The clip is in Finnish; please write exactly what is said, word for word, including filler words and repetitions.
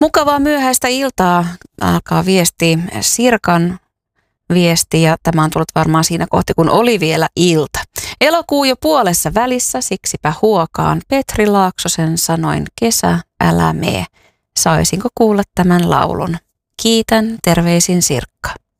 Mukavaa myöhäistä iltaa alkaa viesti Sirkan viesti ja tämä on tullut varmaan siinä kohti, kun oli vielä ilta. Elokuu jo puolessa välissä, siksipä huokaan Petri Laaksosen sanoin kesä, älä mee. Saisinko kuulla tämän laulun? Kiitän, terveisin Sirkka.